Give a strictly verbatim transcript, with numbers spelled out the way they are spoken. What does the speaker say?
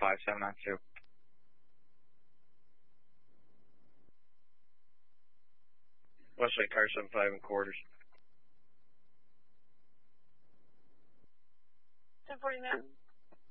five seven nine two. Westlake Tire seven five and quarters. ten forty-nine.